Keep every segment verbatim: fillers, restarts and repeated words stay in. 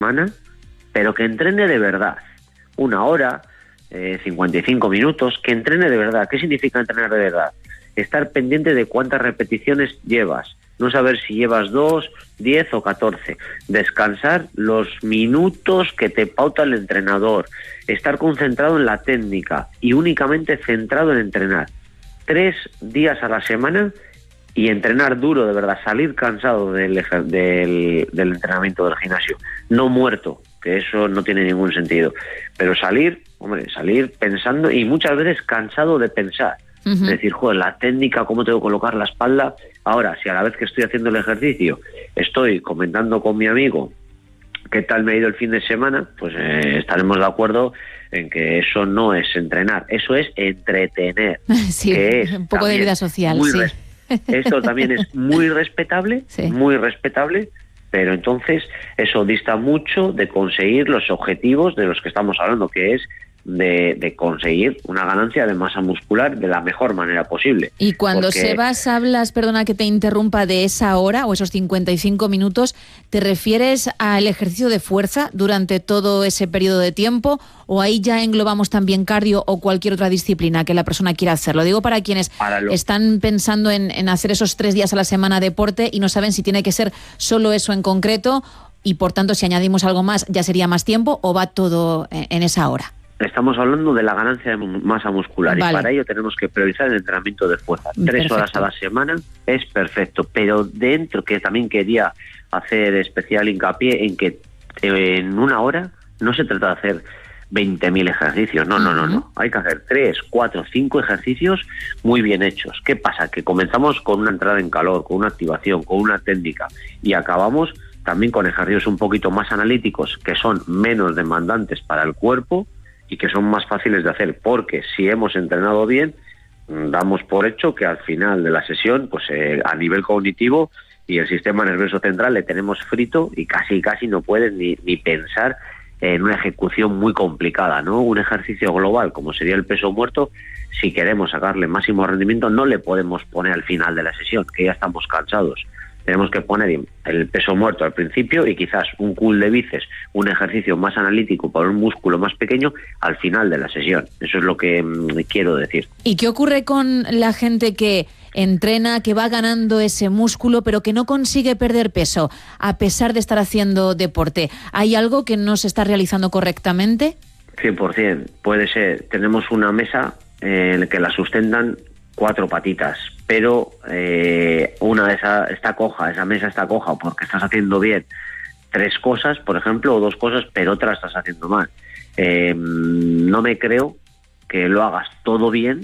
semana, pero que entrene de verdad. Una hora, eh, cincuenta y cinco minutos, que entrene de verdad. ¿Qué significa entrenar de verdad? Estar pendiente de cuántas repeticiones llevas. No saber si llevas dos, diez o catorce. Descansar los minutos que te pauta el entrenador. Estar concentrado en la técnica y únicamente centrado en entrenar. Tres días a la semana y entrenar duro, de verdad. Salir cansado del, del, del entrenamiento del gimnasio. No muerto, que eso no tiene ningún sentido. Pero salir, hombre, salir pensando y muchas veces cansado de pensar. Uh-huh. Es decir, joder, la técnica, cómo tengo que colocar la espalda. Ahora, si a la vez que estoy haciendo el ejercicio estoy comentando con mi amigo qué tal me ha ido el fin de semana, pues eh, estaremos de acuerdo en que eso no es entrenar, eso es entretener. Sí, que es un poco de vida social, sí. Res- esto también es muy respetable, sí. muy respetable, pero entonces eso dista mucho de conseguir los objetivos de los que estamos hablando, que es De, de conseguir una ganancia de masa muscular de la mejor manera posible. Y cuando, Porque... Sebas, hablas, perdona que te interrumpa, de esa hora o esos cincuenta y cinco minutos, ¿te refieres al ejercicio de fuerza durante todo ese periodo de tiempo o ahí ya englobamos también cardio o cualquier otra disciplina que la persona quiera hacer? Lo digo para quienes para lo... están pensando en, en hacer esos tres días a la semana deporte y no saben si tiene que ser solo eso en concreto y, por tanto, si añadimos algo más, ¿ya sería más tiempo o va todo en, en esa hora? Estamos hablando de la ganancia de masa muscular, vale. Y para ello tenemos que priorizar el entrenamiento de fuerza. Tres perfecto. Horas a la semana es perfecto, pero dentro, que también quería hacer especial hincapié en que en una hora no se trata de hacer veinte mil ejercicios, no, uh-huh. no, no, no. Hay que hacer tres, cuatro, cinco ejercicios muy bien hechos. ¿Qué pasa? Que comenzamos con una entrada en calor, con una activación, con una técnica y acabamos también con ejercicios un poquito más analíticos que son menos demandantes para el cuerpo y que son más fáciles de hacer, porque si hemos entrenado bien, damos por hecho que al final de la sesión, pues eh, a nivel cognitivo y el sistema nervioso central le tenemos frito y casi casi no puedes ni, ni pensar en una ejecución muy complicada, ¿no? Un ejercicio global, como sería el peso muerto, si queremos sacarle máximo rendimiento, no le podemos poner al final de la sesión, que ya estamos cansados. Tenemos que poner el peso muerto al principio y quizás un curl de bíceps, un ejercicio más analítico para un músculo más pequeño al final de la sesión. Eso es lo que mmm, quiero decir. ¿Y qué ocurre con la gente que entrena, que va ganando ese músculo, pero que no consigue perder peso a pesar de estar haciendo deporte? ¿Hay algo que no se está realizando correctamente? cien por ciento. Puede ser. Tenemos una mesa en la que la sustentan cuatro patitas, pero eh, una de esas está coja, esa mesa está coja porque estás haciendo bien tres cosas, por ejemplo, o dos cosas, pero otra estás haciendo mal. Eh, no me creo que lo hagas todo bien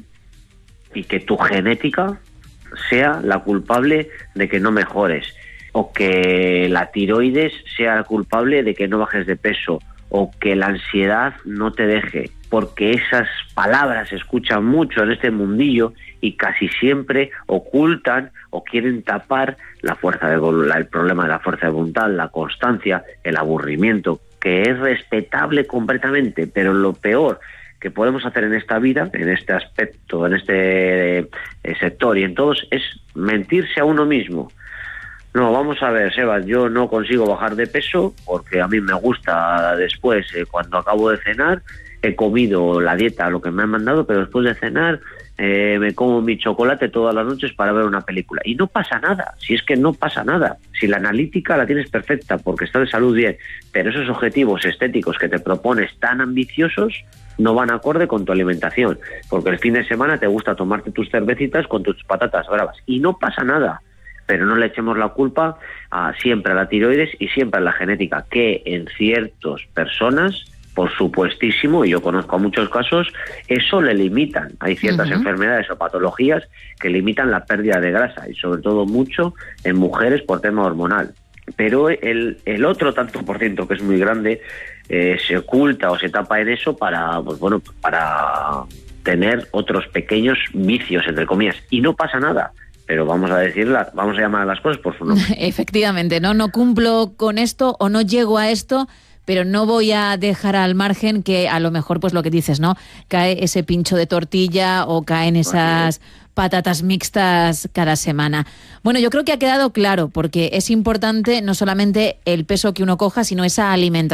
y que tu genética sea la culpable de que no mejores, o que la tiroides sea la culpable de que no bajes de peso, o que la ansiedad no te deje, porque esas palabras se escuchan mucho en este mundillo y casi siempre ocultan o quieren tapar la fuerza de voluntad, el problema de la fuerza de voluntad, la constancia, el aburrimiento, que es respetable completamente, pero lo peor que podemos hacer en esta vida, en este aspecto, en este eh, sector y en todos, es mentirse a uno mismo. No, vamos a ver, Sebas, yo no consigo bajar de peso porque a mí me gusta después, eh, cuando acabo de cenar, he comido la dieta, lo que me han mandado, pero después de cenar eh, me como mi chocolate todas las noches para ver una película. Y no pasa nada, si es que no pasa nada. Si la analítica la tienes perfecta porque estás de salud bien, pero esos objetivos estéticos que te propones tan ambiciosos no van acorde con tu alimentación, porque el fin de semana te gusta tomarte tus cervecitas con tus patatas bravas. Y no pasa nada. Pero no le echemos la culpa a, siempre a la tiroides y siempre a la genética, que en ciertas personas, por supuestísimo, y yo conozco a muchos casos, eso le limitan. Hay ciertas uh-huh. enfermedades o patologías que limitan la pérdida de grasa, y sobre todo mucho en mujeres por tema hormonal. Pero el, el otro tanto por ciento, que es muy grande, eh, se oculta o se tapa en eso para, pues bueno, para tener otros pequeños vicios, entre comillas, y no pasa nada. Pero vamos a decirla, vamos a llamar a las cosas por su nombre. Efectivamente, no, no cumplo con esto o no llego a esto, pero no voy a dejar al margen que a lo mejor, pues lo que dices, ¿no? Cae ese pincho de tortilla o caen esas patatas mixtas cada semana. Bueno, yo creo que ha quedado claro, porque es importante no solamente el peso que uno coja, sino esa alimentación.